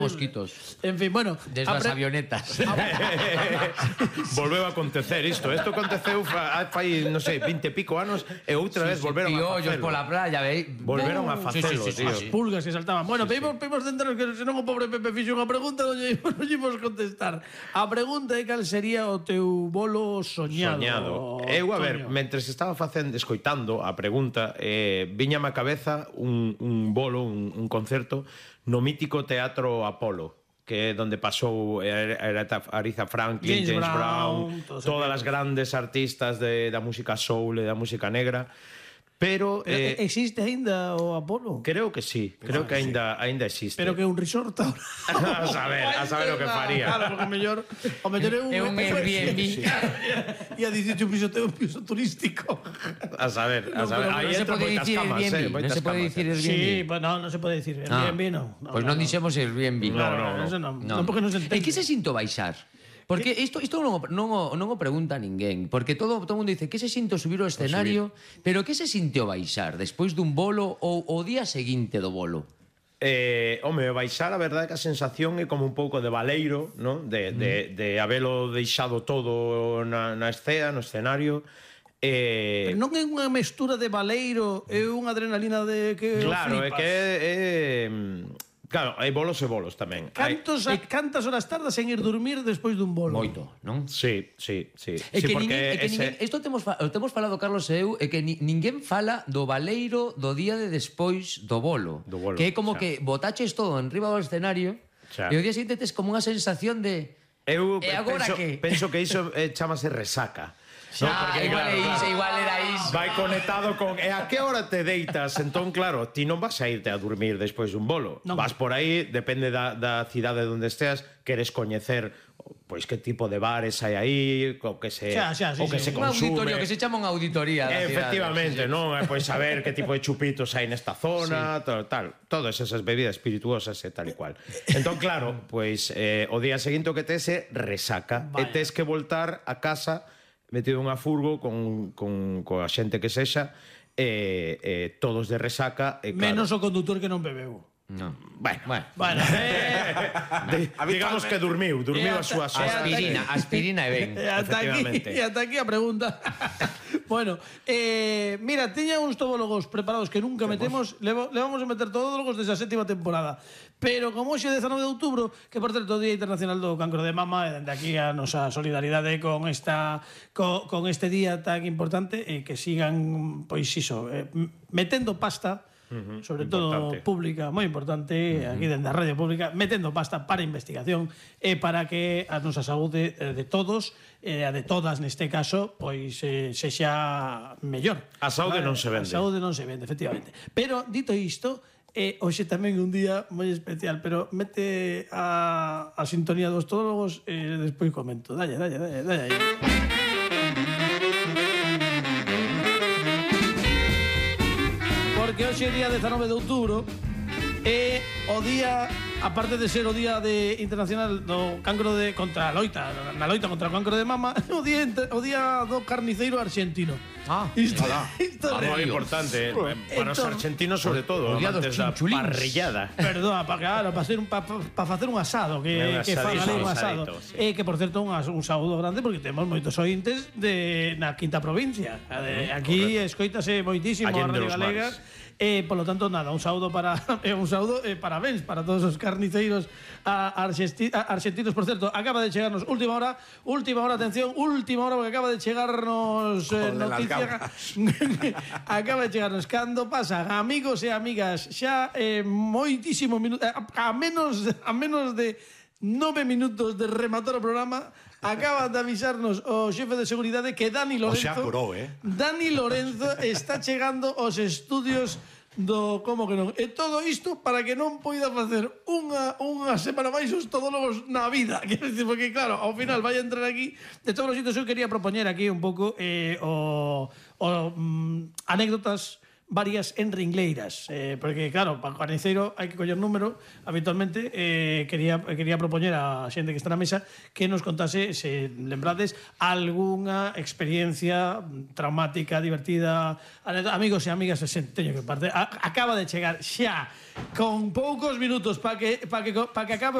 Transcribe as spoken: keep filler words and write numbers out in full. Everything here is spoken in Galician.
mosquitos. En fin, bueno... Desde as avionetas. Volveu a acontecer isto. Isto aconteceu fai, non sei, vinte e pico anos e outra vez volveron a facelo. Piollos pola playa, veis? Volveron a facelo, tío. As pulgas que saltaban. Bueno, pedimos, pedimos centranos que senón o pobre Pepe fixo unha pregunta non lle imos contestar. A pregunta é cal sería o teu bolo soñado. Soñado. Eu, a ver, mentres estaba facendo, escoitando a pregunta, eh, viñame a cabeza un, un bolo, un, un concerto no mítico Teatro Apolo, que é donde pasou Aretha Franklin, James, James Brown, Brown todas as grandes artistas de, da música soul e da música negra. Pero, pero eh, existe aínda o Apolo? Creo que sí, creo que aínda aínda existe. Pero que é un resort ahora. a saber, a saber o que faría. Claro, porque mellor, o mellor é un, é un Airbnb. E a dieciocho piso ten un piso turístico. A saber, a saber. No, aí non se pode dicir Airbnb, non se pode dicir Airbnb. Sí, pues no, non se pode dicir Airbnb, non. Pois non dixemos Airbnb. No, no, no. Non, porque non se entende. E que se sinto baixar? Porque isto, isto non, o, non, o, non o pregunta ninguén. Porque todo, todo mundo dice que se sinto subir ao escenario, pero que se sinto baixar despois dun bolo ou o día seguinte do bolo? Eh, home, baixar, a verdade que a sensación é como un pouco de baleiro, ¿no? de, de, de habelo deixado todo na, na escena, no escenario. Eh... Pero non é unha mestura de baleiro e unha adrenalina de que claro, flipas. É que é... é... Claro, hai bolos e bolos tamén. Cantos, hai... Cantas horas tardas en ir dormir despois dun bolo? Moito, non? Sí, sí, sí. É sí, que, porque ninguén, é que ese... ninguén, isto temos, temos falado Carlos e eu, é que ni, ninguén fala do baleiro do día de despois do bolo, do bolo, que é como xa. que botaches todo en riba do escenario xa. E o día seguinte tes como unha sensación de eu e agora penso, que? penso que iso eh, chamase resaca. Xa, no, porque, igual claro, é iso, claro, igual era iso. Vai conectado con e a que hora te deitas? Entón, claro, ti non vas a irte a dormir despois dun bolo. Non. Vas por aí, depende da, da cidade onde esteas, queres coñecer pois que tipo de bares hai aí, o que se xa, xa, sí, o que sí, se un consume. Un auditorio, que se chama unha auditoría da efectivamente, cidade, non? Pois saber que tipo de chupitos hai nesta zona, sí. tal, tal, todas esas bebidas espirituosas e tal e cual. Entón, claro, pois eh, o día seguinte o que tes é resaca. Vaya. E tes que voltar a casa metido unha furgo con, con, con a xente que sexa e, e todos de resaca e, claro, menos o conductor que non bebeu. No. Bueno, bueno. bueno eh, de, digamos que dormiu, dormiu a súa horas. Aspirina, aspirina e ben. E ata aquí, e ata aquí a pregunta. Bueno, eh, mira, tiña uns tobólogos preparados que nunca metemos, le, le vamos a meter todólogos desde a sétima temporada. Pero como hoxe é dezanove de outubro, que por certo o Día Internacional do Cancro de Mama, e dende aquí a nosa solidaridade con esta con, con este día tan importante, e que sigan, pois iso, eh, metendo pasta, Uh-huh, sobre importante. Todo pública, moi importante, uh-huh, aquí dende a radio pública, metendo pasta para investigación e para que a nosa saúde de todos e a de todas neste caso pois eh, sexa mellor. A saúde vale? non se vende. A saúde non se vende, efectivamente. Pero dito isto, eh, hoxe tamén un día moi especial, pero mete a, a sintonía dos todólogos e eh, despois comento. Dalle, dalle, dalle, dalle. Porque hoxe é día dezanove de outubro e o día, aparte de ser o día de internacional do cancro de contra a loita, na loita contra o cancro de mama, o día o día do carniceiro arxentino. Ah, isto, isto é moi importante para os argentinos sobre todo, amantes da parrillada. Perdón, para claro, para hacer un para pa facer un asado, que que faga un asado. Sí. E que por certo un, un saúdo grande porque temos moitos ointes de na quinta provincia. De, aquí escoítase moitísimo a Radio Galega. Eh, por lo tanto, nada, un saúdo para eh, un saúdo e eh, parabéns para todos os carniceiros a, a argentinos. Por certo, acaba de chegarnos última hora, última hora, atención, última hora, porque acaba de chegarnos eh, noticia. Acaba de chegarnos cando pasa, amigos e amigas, xa eh, moitísimo minuto, a, a menos a menos de nove minutos de rematar o programa. Acaba de avisarnos o xefe de seguridade que Dani Lorenzo, o xa curou, eh? Dani Lorenzo está chegando aos estudios do como que non. E todo isto para que non poida facer unha, unha semana máis os todólogos na vida. Quero dicir, porque claro, ao final vai entrar aquí. De todos os sitios, eu quería propoñer aquí un pouco eh, o, o mm, anécdotas varias enringleiras, eh, porque claro, para o carniceiro hai que coller número. Habitualmente eh, quería, quería propoñer a xente que está na mesa que nos contase, se lembrades, algunha experiencia traumática, divertida. Amigos e amigas, teño que parte, acaba de chegar xa con poucos minutos para que, pa que, pa que acabe